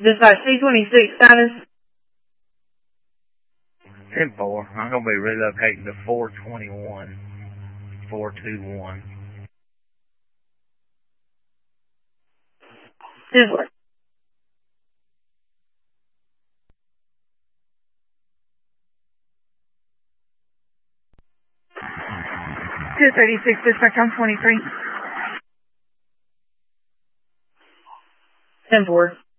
Dispatch C-26 status. 10-4. I'm going to be relocating to 421. 421. 10-4. 236, dispatch on 23. 10-4.